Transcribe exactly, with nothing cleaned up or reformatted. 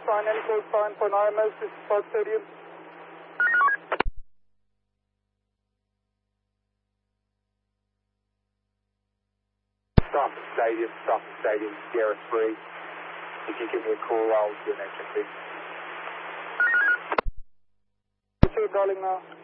sign, any code sign for an I M S, this is Park Stadium. Stop the stadium, stop the stadium, Sierra three. If you give me a call, I'll do an extra thing. Sure, darling now.